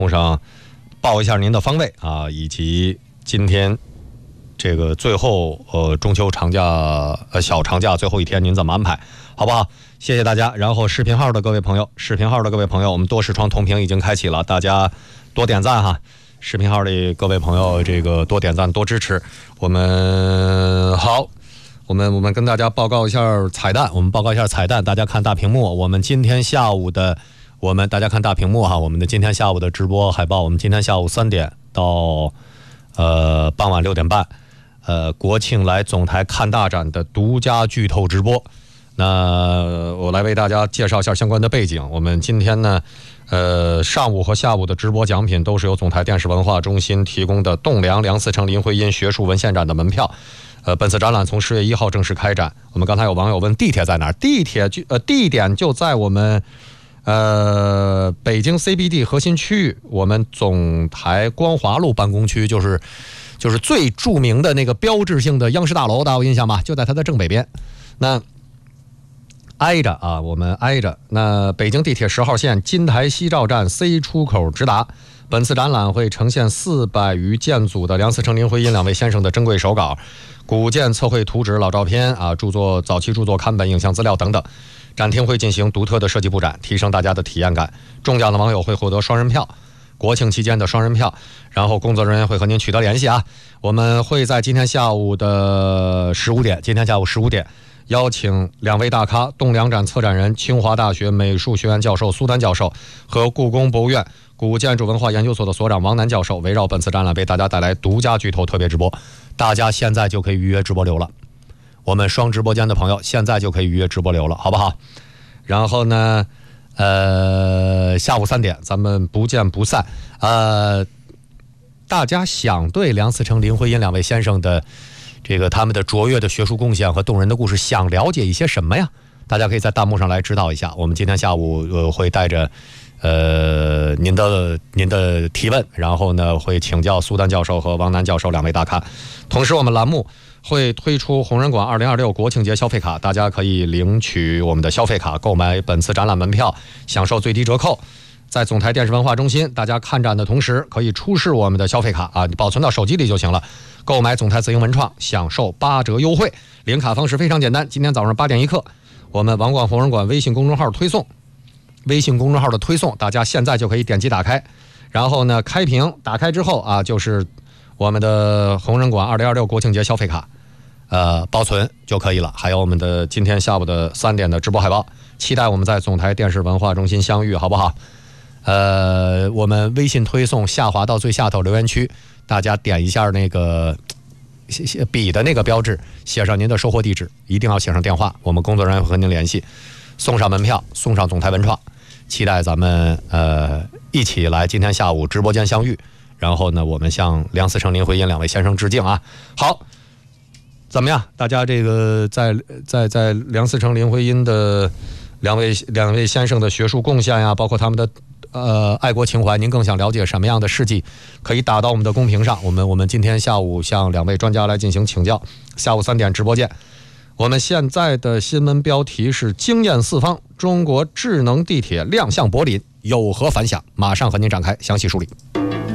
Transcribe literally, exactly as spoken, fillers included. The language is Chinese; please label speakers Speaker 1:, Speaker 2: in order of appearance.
Speaker 1: 上报一下您的方位啊，以及今天这个最后呃中秋长假呃小长假最后一天您怎么安排，好不好？谢谢大家。然后视频号的各位朋友，视频号的各位朋友，我们多视窗同屏已经开启了，大家多点赞哈。视频号的各位朋友，这个多点赞多支持。我们好，我们我们跟大家报告一下彩蛋，我们报告一下彩蛋，大家看大屏幕。我们今天下午的，我们大家看大屏幕哈，我们的今天下午的直播海报，我们今天下午三点到呃傍晚六点半，呃国庆来总台看大展的独家剧透直播。那我来为大家介绍一下相关的背景。我们今天呢，呃，上午和下午的直播奖品都是由总台电视文化中心提供的栋梁梁思成林徽因学术文献展的门票。呃，本次展览从十月一号正式开展。我们刚才有网友问地铁在哪儿？地铁就呃地点就在我们呃北京 C B D 核心区域，我们总台光华路办公区，就是就是最著名的那个标志性的央视大楼，大家有印象吧？就在它的正北边。那挨着啊，我们挨着。那北京地铁十号线金台西照站 C 出口直达。本次展览会呈现四百余件组的梁思成、林徽因两位先生的珍贵手稿、古建测绘图纸、老照片啊、著作早期著作刊本、影像资料等等。展厅会进行独特的设计布展，提升大家的体验感。中奖的网友会获得双人票，国庆期间的双人票。然后工作人员会和您取得联系啊。我们会在今天下午的十五点，今天下午十五点。邀请两位大咖，栋梁展策展人、清华大学美术学院教授苏丹教授和故宫博物院古建筑文化研究所的所长王楠教授，围绕本次展览为大家带来独家剧透特别直播。大家现在就可以预约直播流了，我们双直播间的朋友现在就可以预约直播流了，好不好？然后呢，呃，下午三点咱们不见不散。呃，大家想对梁思成、林徽因两位先生的这个他们的卓越的学术贡献和动人的故事想了解一些什么呀？大家可以在弹幕上来指导一下。我们今天下午呃会带着呃您的您的提问，然后呢会请教苏丹教授和王楠教授两位大咖。同时我们栏目会推出红人馆二零二六国庆节消费卡，大家可以领取我们的消费卡，购买本次展览门票，享受最低折扣。在总台电视文化中心，大家看展的同时可以出示我们的消费卡啊，你保存到手机里就行了。购买总台自营文创，享受八折优惠。领卡方式非常简单，今天早上八点一刻，我们王广红人馆微信公众号推送，微信公众号的推送，大家现在就可以点击打开，然后呢开屏，打开之后啊，就是我们的红人馆二零二六国庆节消费卡，呃，保存就可以了。还有我们的今天下午的三点的直播海报，期待我们在总台电视文化中心相遇，好不好？呃，我们微信推送下滑到最下头留言区，大家点一下那个笔的那个标志，写上您的收货地址，一定要写上电话，我们工作人员会和您联系，送上门票，送上总台文创。期待咱们呃一起来今天下午直播间相遇，然后呢，我们向梁思成、林徽因两位先生致敬啊！好，怎么样？大家这个在在在梁思成、林徽因的两位两位先生的学术贡献呀，包括他们的呃爱国情怀，您更想了解什么样的事迹？可以打到我们的公屏上。我们我们今天下午向两位专家来进行请教。下午三点直播见。我们现在的新闻标题是惊艳四方，中国智能地铁亮相柏林有何反响？马上和您展开详细梳理。